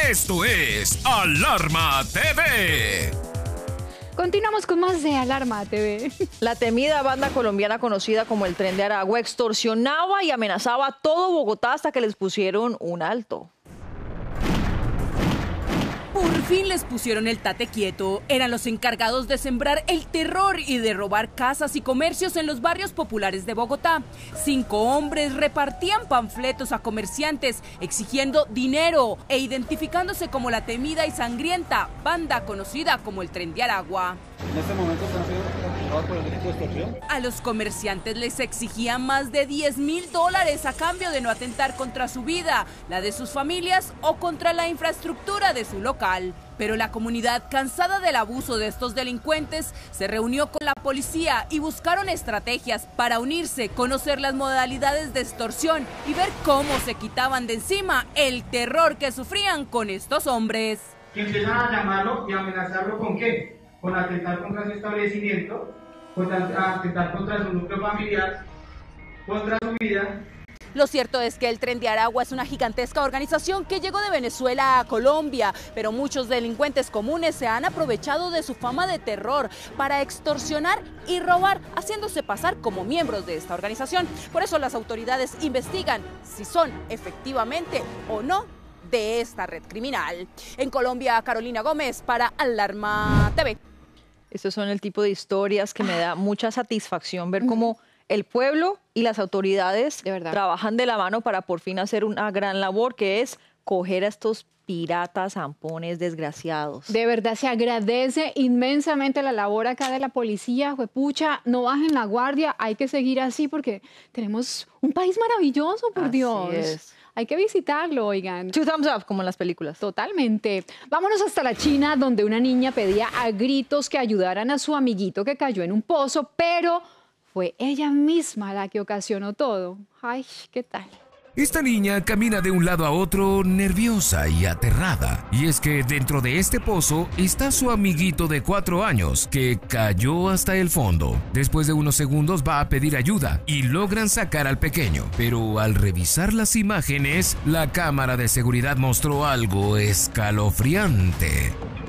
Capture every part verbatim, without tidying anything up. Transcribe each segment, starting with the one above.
Esto es Alarma T V. Continuamos con más de Alarma T V. La temida banda colombiana conocida como el Tren de Aragua extorsionaba y amenazaba a todo Bogotá hasta que les pusieron un alto. Por fin les pusieron el tate quieto. Eran los encargados de sembrar el terror y de robar casas y comercios en los barrios populares de Bogotá. Cinco hombres repartían panfletos a comerciantes exigiendo dinero e identificándose como la temida y sangrienta banda conocida como el Tren de Aragua. En este momento están siendo acusados por el delito de extorsión. A los comerciantes les exigían más de diez mil dólares a cambio de no atentar contra su vida, la de sus familias o contra la infraestructura de su local. Pero la comunidad, cansada del abuso de estos delincuentes, se reunió con la policía y buscaron estrategias para unirse, conocer las modalidades de extorsión y ver cómo se quitaban de encima el terror que sufrían con estos hombres. Que empiezan a llamarlo y amenazarlo ¿con qué? Con atentar contra su establecimiento, con atentar contra su núcleo familiar, contra su vida. Lo cierto es que el Tren de Aragua es una gigantesca organización que llegó de Venezuela a Colombia, pero muchos delincuentes comunes se han aprovechado de su fama de terror para extorsionar y robar, haciéndose pasar como miembros de esta organización. Por eso las autoridades investigan si son efectivamente o no de esta red criminal. En Colombia, Carolina Gómez para Alarma T V. Estos son el tipo de historias que me da mucha satisfacción ver cómo el pueblo y las autoridades de verdad trabajan de la mano para por fin hacer una gran labor, que es coger a estos piratas zampones desgraciados. De verdad se agradece inmensamente la labor acá de la policía. Juepucha, no bajen la guardia, hay que seguir así porque tenemos un país maravilloso, por Así Dios. es. Hay que visitarlo, oigan. Two thumbs up, como en las películas. Totalmente. Vámonos hasta la China, donde una niña pedía a gritos que ayudaran a su amiguito que cayó en un pozo, pero fue ella misma la que ocasionó todo. Ay, ¿qué tal? Esta niña camina de un lado a otro nerviosa y aterrada. Y es que dentro de este pozo está su amiguito de cuatro años que cayó hasta el fondo. Después de unos segundos va a pedir ayuda y logran sacar al pequeño. Pero al revisar las imágenes, la cámara de seguridad mostró algo escalofriante.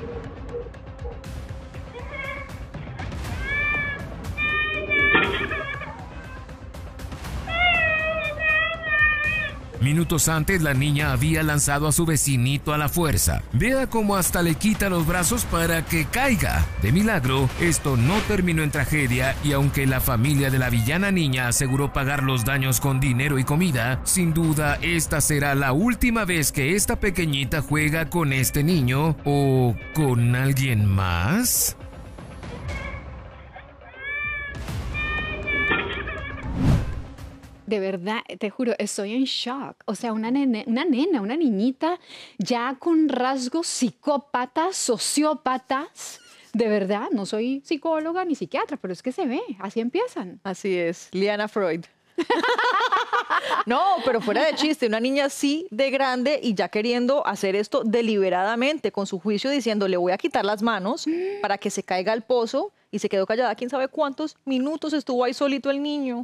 Minutos antes, la niña había lanzado a su vecinito a la fuerza. Vea cómo hasta le quita los brazos para que caiga. De milagro, esto no terminó en tragedia y aunque la familia de la villana niña aseguró pagar los daños con dinero y comida, sin duda esta será la última vez que esta pequeñita juega con este niño o con alguien más. De verdad, te juro, estoy en shock. O sea, una, nene, una nena, una niñita ya con rasgos psicópatas, sociópatas. De verdad, no soy psicóloga ni psiquiatra, pero es que se ve, así empiezan. Así es, Liana Freud. No, pero fuera de chiste, una niña así de grande y ya queriendo hacer esto deliberadamente, con su juicio diciendo, le voy a quitar las manos para que se caiga al pozo, y se quedó callada. ¿Quién sabe cuántos minutos estuvo ahí solito el niño?